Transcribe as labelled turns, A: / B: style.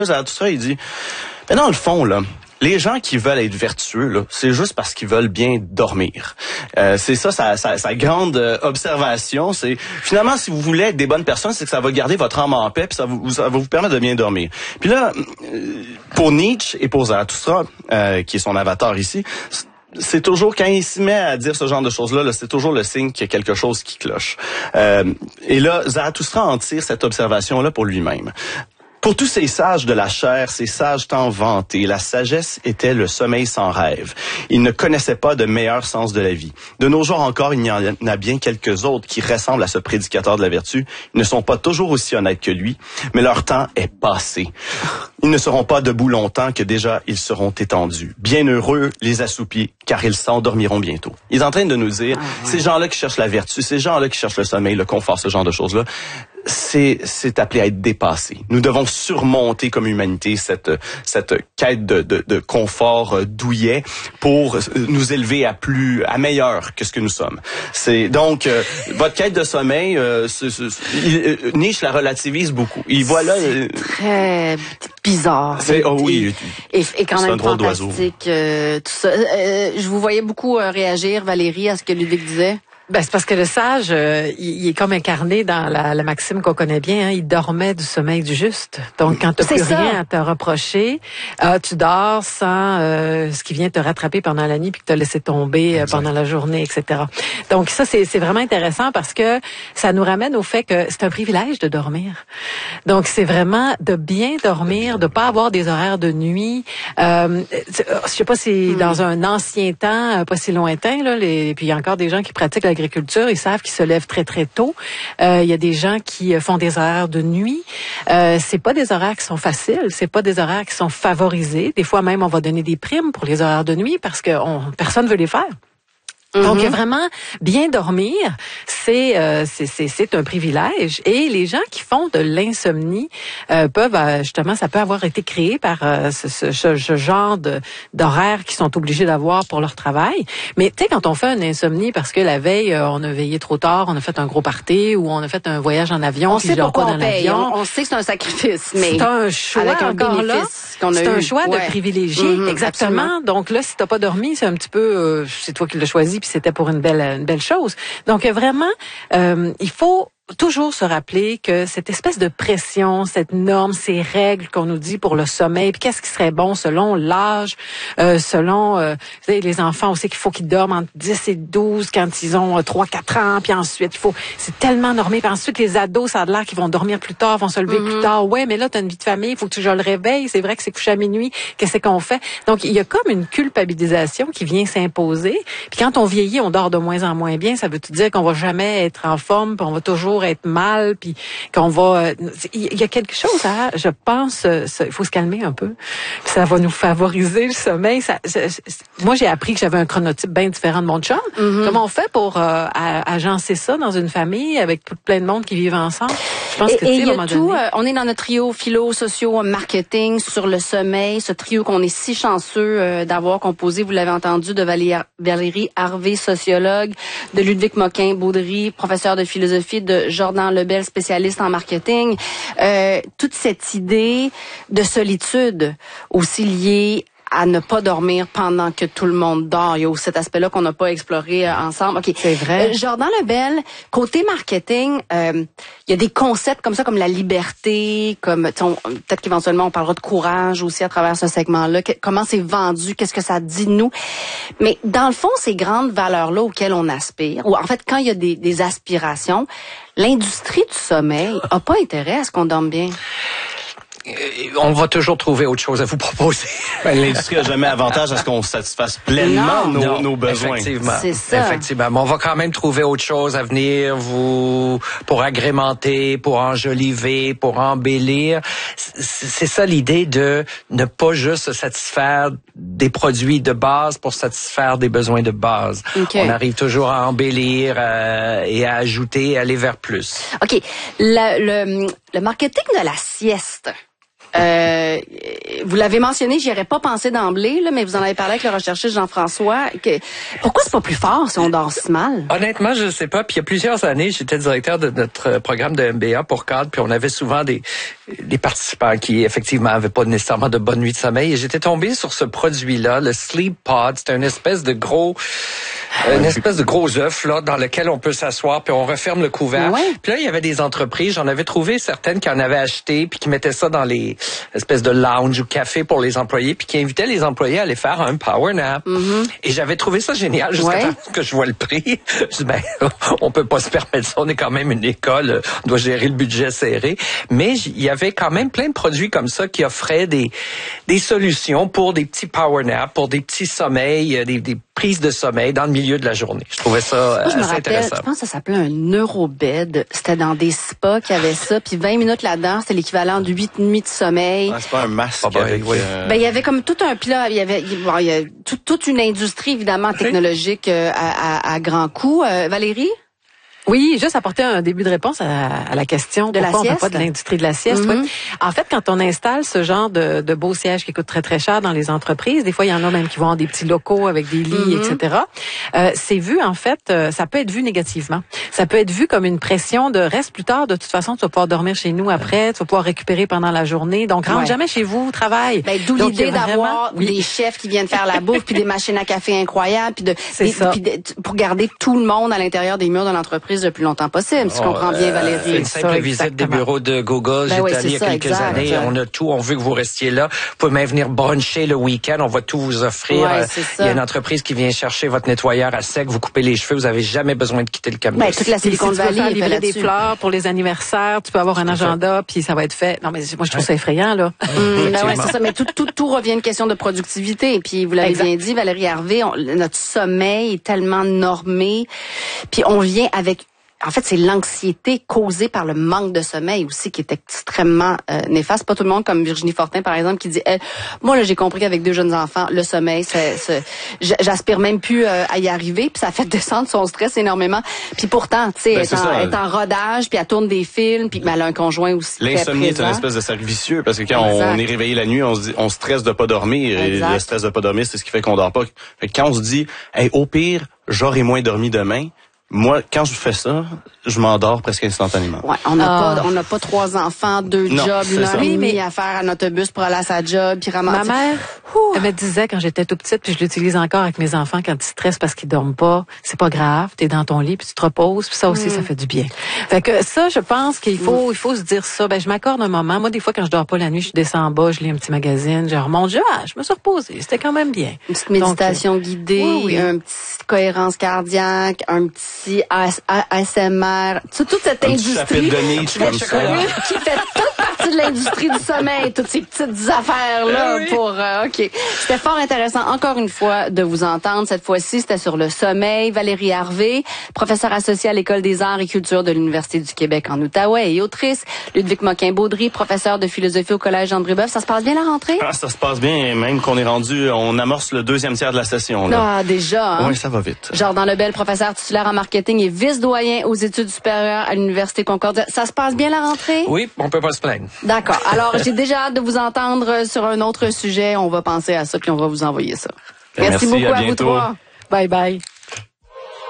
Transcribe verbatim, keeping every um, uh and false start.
A: Zarathustra, il dit, mais dans le fond, là, les gens qui veulent être vertueux, là, c'est juste parce qu'ils veulent bien dormir. Euh, c'est ça, sa, sa, sa grande euh, observation. C'est finalement, si vous voulez être des bonnes personnes, c'est que ça va garder votre âme en paix, puis ça, vous, ça va vous permettre de bien dormir. Puis là, pour Nietzsche et pour Zarathustra, euh, qui est son avatar ici, c'est toujours, quand il se met à dire ce genre de choses-là, là, c'est toujours le signe qu'il y a quelque chose qui cloche. Euh, et là, Zarathustra en tire cette observation-là pour lui-même. Pour tous ces sages de la chair, ces sages tant vantés, la sagesse était le sommeil sans rêve. Ils ne connaissaient pas de meilleur sens de la vie. De nos jours encore, il y en a bien quelques autres qui ressemblent à ce prédicateur de la vertu. Ils ne sont pas toujours aussi honnêtes que lui, mais leur temps est passé. Ils ne seront pas debout longtemps que déjà ils seront étendus. Bienheureux les assoupis, car ils s'endormiront bientôt. Il est en train de nous dire, ah, ouais. Ces gens-là qui cherchent la vertu, ces gens-là qui cherchent le sommeil, le confort, ce genre de choses-là, c'est c'est appelé à être dépassé. Nous devons surmonter comme humanité cette cette quête de de, de confort euh, douillet pour nous élever à plus à meilleur que ce que nous sommes. C'est donc euh, votre quête de sommeil, euh, c'est, c'est, il, euh, Nietzsche la relativise beaucoup. Il voit là
B: euh, très bizarre.
A: C'est oh oui,
B: et, et, et quand
A: c'est
B: même
A: un drôle d'oiseau.
B: Fantastique. Euh, tout ça. Euh, je vous voyais beaucoup euh, réagir, Valérie, à ce que Ludwig disait.
C: Ben, c'est parce que le sage, euh, il, il est comme incarné dans la, la maxime qu'on connaît bien. Hein, il dormait du sommeil du juste. Donc, quand tu n'as plus ça. rien à te reprocher, euh, tu dors sans euh, ce qui vient te rattraper pendant la nuit puis que tu as laissé tomber euh, pendant la journée, et cetera. Donc, ça, c'est, c'est vraiment intéressant parce que ça nous ramène au fait que c'est un privilège de dormir. Donc, c'est vraiment de bien dormir, de pas avoir des horaires de nuit. Euh, je sais pas si dans un ancien temps, pas si lointain, là, les, puis il y a encore des gens qui pratiquent la Agriculture, ils savent qu'ils se lèvent très très tôt. Euh, il y a des gens qui font des horaires de nuit. Euh, c'est pas des horaires qui sont faciles, c'est pas des horaires qui sont favorisés. Des fois même on va donner des primes pour les horaires de nuit parce que on, personne veut les faire. Mm-hmm. Donc vraiment bien dormir, c'est euh, c'est c'est c'est un privilège et les gens qui font de l'insomnie euh, peuvent euh, justement ça peut avoir été créé par euh, ce, ce, ce genre de d'horaires qu'ils sont obligés d'avoir pour leur travail. Mais tu sais quand on fait une insomnie parce que la veille euh, on a veillé trop tard, on a fait un gros party ou on a fait un voyage en avion,
B: on sait pourquoi on paye, on, on sait que c'est un sacrifice, mais
C: c'est un choix
B: avec un
C: encore là,
B: qu'on a
C: c'est
B: eu.
C: un choix
B: ouais.
C: de privilégier mm-hmm, exactement. Absolument. Donc là si t'as pas dormi, c'est un petit peu euh, c'est toi qui l'as choisi. Puis c'était pour une belle une belle chose. Donc vraiment, euh, il faut toujours se rappeler que cette espèce de pression, cette norme, ces règles qu'on nous dit pour le sommeil, puis qu'est-ce qui serait bon selon l'âge, euh, selon euh, vous savez, les enfants aussi qu'il faut qu'ils dorment entre dix et douze quand ils ont euh, trois quatre ans, puis ensuite il faut c'est tellement normé, puis ensuite les ados ça a l'air qu'ils vont dormir plus tard, vont se lever mm-hmm. plus tard. Ouais, mais là tu as une vie de famille, il faut que tu je le réveille, c'est vrai que c'est couché à minuit, qu'est-ce qu'on fait? Donc il y a comme une culpabilisation qui vient s'imposer. Puis quand on vieillit, on dort de moins en moins bien, ça veut tout dire qu'on va jamais être en forme, puis on va toujours être mal, puis qu'on va... Il y a quelque chose à... Je pense, il faut se calmer un peu. Puis ça va nous favoriser le sommeil. Ça, je, je, moi, j'ai appris que j'avais un chronotype bien différent de mon chum. Mm-hmm. Comment on fait pour euh, agencer ça dans une famille avec plein de monde qui vivent ensemble? Je pense
B: et,
C: que,
B: et il y a
C: donné,
B: tout. Euh, on est dans notre trio philo, socio, marketing sur le sommeil. Ce trio qu'on est si chanceux euh, d'avoir composé, vous l'avez entendu, de Valérie, Valérie Harvey, sociologue, de Ludwig Moquin-Baudry, professeur de philosophie, de Jordan Lebel, spécialiste en marketing. Euh, toute cette idée de solitude aussi liée à ne pas dormir pendant que tout le monde dort. Il y a aussi cet aspect-là qu'on n'a pas exploré euh, ensemble. Okay.
C: C'est vrai.
B: Euh, Jordan Lebel, côté marketing, euh, il y a des concepts comme ça, comme la liberté, comme on, peut-être qu'éventuellement on parlera de courage aussi à travers ce segment-là. Que, comment c'est vendu, qu'est-ce que ça dit de nous. Mais dans le fond, ces grandes valeurs-là auxquelles on aspire, ou en fait, quand il y a des, des aspirations, l'industrie du sommeil a pas intérêt à ce qu'on dorme bien.
D: On va toujours trouver autre chose à vous proposer.
A: Ben, l'industrie n'a jamais avantage à ce qu'on satisfasse pleinement
B: non,
A: nos,
D: non,
A: nos besoins.
D: Effectivement.
B: C'est ça.
D: Effectivement. Mais on va quand même trouver autre chose à venir vous pour agrémenter, pour enjoliver, pour embellir. C'est ça l'idée de ne pas juste se satisfaire des produits de base pour satisfaire des besoins de base. Okay. On arrive toujours à embellir euh, et à ajouter, à aller vers plus.
B: OK. Le, le, le marketing de la sieste. Euh, vous l'avez mentionné, j'y aurais pas pensé d'emblée, là, mais vous en avez parlé avec le recherchiste Jean-François. Que, pourquoi c'est pas plus fort si on dort si mal?
D: Honnêtement, je sais pas. Puis il y a plusieurs années, j'étais directeur de notre programme de M B A pour cadre, puis on avait souvent des, des participants qui, effectivement, avaient pas nécessairement de bonne nuit de sommeil. Et j'étais tombé sur ce produit-là, le Sleep Pod. C'est une espèce de gros... une espèce de gros œuf là dans lequel on peut s'asseoir puis on referme le couvert.
B: Ouais.
D: Puis là il y avait des entreprises, j'en avais trouvé certaines qui en avaient acheté puis qui mettaient ça dans les espèces de lounge ou café pour les employés puis qui invitaient les employés à aller faire un power nap. Mm-hmm. Et j'avais trouvé ça génial jusqu'à
B: ouais.
D: temps que je vois le prix. Je dis ben on peut pas se permettre ça, on est quand même une école, on doit gérer le budget serré, mais il y avait quand même plein de produits comme ça qui offraient des des solutions pour des petits power naps, pour des petits sommeils, des, des prises de sommeil dans le milieu de la journée. Je trouvais ça euh,
B: Moi, je me
D: assez
B: rappelle,
D: intéressant.
B: je pense que ça s'appelait un neurobed. C'était dans des spas qui avaient ça. Puis vingt minutes là-dedans, c'était l'équivalent de huit nuits de sommeil.
A: Ah, c'est pas un masque
D: Ah, ben,
A: avec...
D: oui.
A: euh,
B: Ben, il y avait comme tout un plat. Il y avait, il, bon, il y a tout, toute une industrie, évidemment, technologique euh, à, à, à grands coups. Euh, Valérie?
C: Oui, juste apporter un début de réponse à, à la question
B: De la
C: pourquoi on n'a
B: sieste?
C: pas de l'industrie de la sieste.
B: Mm-hmm.
C: Oui. En fait, quand on installe ce genre de, de beaux sièges qui coûtent très très cher dans les entreprises, des fois il y en a même qui vont avoir des petits locaux avec des lits,
B: Mm-hmm.
C: et cetera. Euh, c'est vu en fait, euh, ça peut être vu négativement. Ça peut être vu comme une pression de reste plus tard. De toute façon, tu vas pouvoir dormir chez nous après, tu vas pouvoir récupérer pendant la journée. Donc rentre
B: Ouais.
C: jamais chez vous, travaille.
B: Ben, d'où
C: Donc,
B: l'idée
C: il y a
B: d'avoir
C: vraiment- oui.
B: des chefs qui viennent faire la bouffe, puis des machines à café incroyables, puis de,
C: C'est
B: des-
C: ça.
B: puis de- pour garder tout le monde à l'intérieur des murs de l'entreprise le plus longtemps possible. Si je comprends bien, Valérie.
D: Une simple
C: ça,
D: visite des
C: exactement.
D: bureaux de Google.
B: Ben
D: J'étais
B: oui,
D: allé il y a
B: c'est ça,
D: quelques
B: exact.
D: années. On a tout. On veut que vous restiez là. Vous pouvez même venir bruncher le week-end. On va tout vous offrir.
B: Ouais,
D: Euh,
B: c'est ça.
D: Il y a une entreprise qui vient chercher votre nettoyeur à sec. Vous coupez les cheveux. Vous avez jamais besoin de quitter le cabinet.
B: Ben, toute la
C: Puis si
B: Silicon
C: tu veux
B: Valley
C: faire
B: est fait
C: livrer des
B: là-dessus.
C: fleurs pour les anniversaires, tu peux avoir un agenda, puis ça va être fait. Non, mais moi, je trouve ça effrayant, là.
B: Hum, ben ouais,
D: Effectivement.
B: c'est ça. Mais tout, tout, tout revient à une question de productivité. Et puis, vous l'avez
C: Exact.
B: bien dit, Valérie Harvey, on- notre sommeil est tellement normé. Puis, on vient avec... En fait, c'est l'anxiété causée par le manque de sommeil aussi qui est extrêmement euh, néfaste. Pas tout le monde, comme Virginie Fortin, par exemple, qui dit elle, moi, là, j'ai compris qu'avec deux jeunes enfants, le sommeil, c'est, c'est, j- j'aspire même plus euh, à y arriver. Puis ça fait descendre son stress énormément. Puis pourtant, tu sais,
A: Ben,
B: elle,
A: c'est
B: est en-
A: ça.
B: elle est en rodage, puis elle tourne des films, puis ben, elle a un conjoint aussi très
A: L'insomnie est
B: présent.
A: une espèce de cercle vicieux parce que quand
B: Exact.
A: on est réveillé la nuit, on se dit, on stresse de pas dormir
B: Exact.
A: et le stress de pas dormir, c'est ce qui fait qu'on dort pas. Fait que quand on se dit, hey, au pire, j'aurai moins dormi demain. Moi, quand je fais ça, je m'endors presque instantanément.
B: Ouais, on n'a
C: Ah.
B: pas, on n'a pas trois enfants, deux
A: Non,
B: jobs,
A: c'est
B: une
A: ça.
B: heure et
C: Oui,
B: demie
C: mais-
B: à faire un autobus pour aller à sa job, puis
C: Ma
B: ramasser.
C: mère,
B: Ouh.
C: elle me disait quand j'étais tout petite, puis je l'utilise encore avec mes enfants quand ils stressent parce qu'ils dorment pas, c'est pas grave, t'es dans ton lit puis tu te reposes, puis ça aussi ça fait du bien. Fait que ça, je pense qu'il faut, il faut se dire ça. Ben je m'accorde un moment. Moi des fois quand je dors pas la nuit, je descends en bas, je lis un petit magazine, je remonte, je, ah, je me suis reposée, c'était quand même bien.
B: Une petite méditation guidée,
C: oui, oui.
B: un petit cohérence cardiaque, un petit A S M R, tout- toute cette
A: Un petit
B: industrie
A: chapitre de Nietzsche comme ça.
B: qui fait toute partie de l'industrie du sommeil, toutes ces petites affaires-là pour... euh, OK. C'était fort intéressant, encore une fois, de vous entendre. Cette fois-ci, c'était sur le sommeil. Valérie Harvey, professeure associée à l'École des arts et culture de l'Université du Québec en Outaouais et autrice. Ludwig Moquin-Baudry, professeur de philosophie au Collège André Boeuf. Ça se passe bien la rentrée?
A: Ah, ça se passe bien, même qu'on est rendu, on amorce le deuxième tiers de la session. Là.
B: Ah, déjà, hein?
A: Oui, ça va vite.
B: Jordan Lebel, professeur titulaire en marketing et vice-doyen aux études supérieures à l'Université Concordia. Ça se passe bien la rentrée?
D: Oui, on peut pas se plaindre.
B: D'accord. Alors, j'ai déjà hâte de vous entendre sur un autre sujet. On va penser à ça puis on va vous envoyer ça.
A: Merci,
B: Merci beaucoup
A: à
B: à vous
A: bientôt.
B: trois.
C: Bye bye.